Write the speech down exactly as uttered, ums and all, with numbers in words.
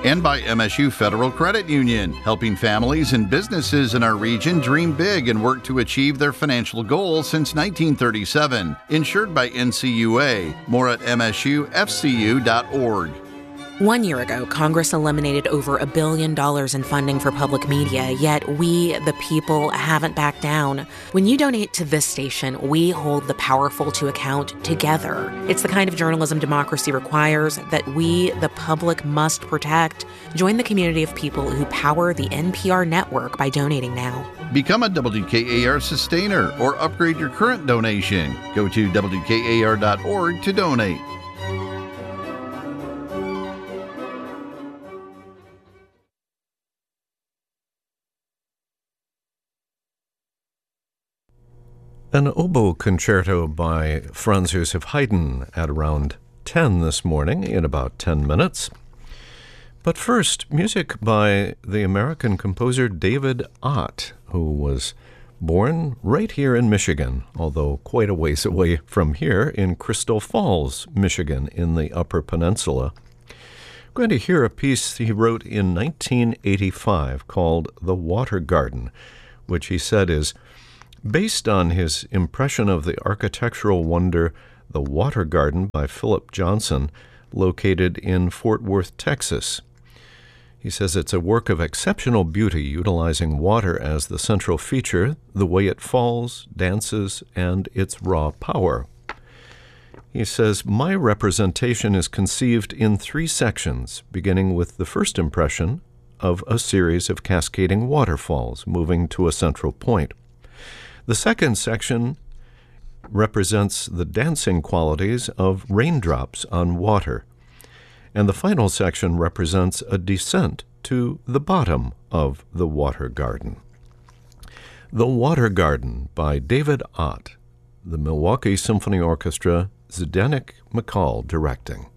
And by M S U Federal Credit Union, helping families and businesses in our region dream big and work to achieve their financial goals since nineteen thirty-seven. Insured by N C U A. More at M S U F C U dot org. One year ago, Congress eliminated over a billion dollars in funding for public media, yet we, the people, haven't backed down. When you donate to this station, we hold the powerful to account together. It's the kind of journalism democracy requires that we, the public, must protect. Join the community of people who power the N P R network by donating now. Become a W K A R sustainer or upgrade your current donation. Go to W K A R dot org to donate. An oboe concerto by Franz Joseph Haydn at around ten this morning, in about ten minutes. But first, music by the American composer David Ott, who was born right here in Michigan, although quite a ways away from here in Crystal Falls, Michigan, in the Upper Peninsula. We're going to hear a piece he wrote in nineteen eighty-five called The Water Garden, which he said is based on his impression of the architectural wonder The Water Garden by Philip Johnson, located in Fort Worth, Texas. He says it's a work of exceptional beauty, utilizing water as the central feature, the way it falls, dances, and its raw power. He says, my representation is conceived in three sections, beginning with the first impression of a series of cascading waterfalls moving to a central point. The second section represents the dancing qualities of raindrops on water, and the final section represents a descent to the bottom of the water garden. The Water Garden by David Ott, the Milwaukee Symphony Orchestra, Zdenek Mikal directing.